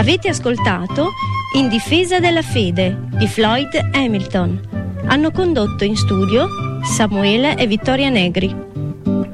Avete ascoltato In difesa della fede di Floyd Hamilton. Hanno condotto in studio Samuele e Vittoria Negri.